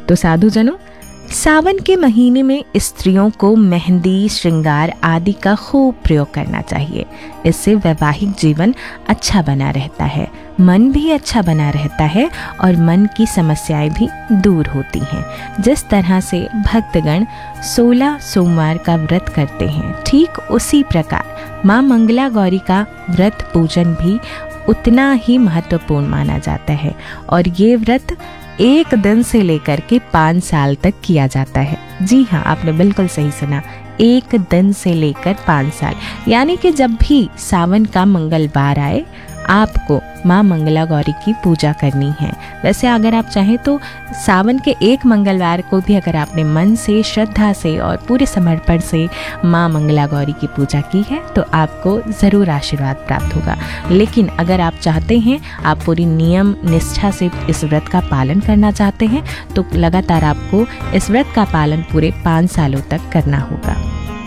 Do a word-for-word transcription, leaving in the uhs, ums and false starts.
तो साधुजनों, सावन के महीने में स्त्रियों को मेहंदी, श्रृंगार आदि का खूब प्रयोग करना चाहिए। इससे वैवाहिक जीवन अच्छा बना रहता है, मन भी अच्छा बना रहता है और मन की समस्याएं भी दूर होती हैं। जिस तरह से भक्तगण सोलह सोमवार का व्रत करते हैं, ठीक उसी प्रकार माँ मंगला गौरी का व्रत पूजन भी उतना ही महत्वपूर्ण माना जाता है और ये व्रत एक दिन से लेकर के पाँच साल तक किया जाता है। जी हाँ, आपने बिल्कुल सही सुना, एक दिन से लेकर पाँच साल। यानी कि जब भी सावन का मंगलवार आए, आपको माँ मंगला गौरी की पूजा करनी है। वैसे अगर आप चाहें तो सावन के एक मंगलवार को भी अगर आपने मन से, श्रद्धा से और पूरे समर्पण से माँ मंगला गौरी की पूजा की है तो आपको ज़रूर आशीर्वाद प्राप्त होगा। लेकिन अगर आप चाहते हैं, आप पूरी नियम निष्ठा से इस व्रत का पालन करना चाहते हैं तो लगातार आपको इस व्रत का पालन पूरे पाँच सालों तक करना होगा।